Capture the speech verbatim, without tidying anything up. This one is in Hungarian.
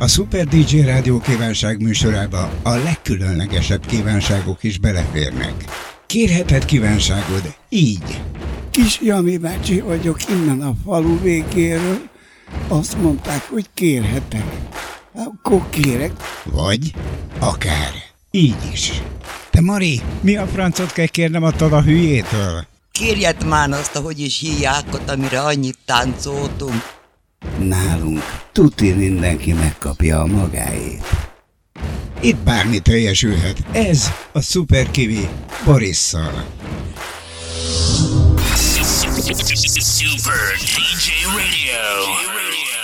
A Super dé dzsé Rádió kívánság műsorába a legkülönlegesebb kívánságok is beleférnek. Kérheted kívánságod így. Kis Jami bácsi vagyok innen a falu végéről. Azt mondták, hogy kérhetek. Akkor kérek. Vagy akár így is. Te Mari, mi a francot kell kérnem attól a hülyétől? Kérjed már azt, ahogy is hívják ott, amire annyit táncoltunk. Nálunk tuti mindenki megkapja a magáét. Itt bármi teljesülhet. Ez a Super Kiwi Borisszal. Super dé dzsé Radio.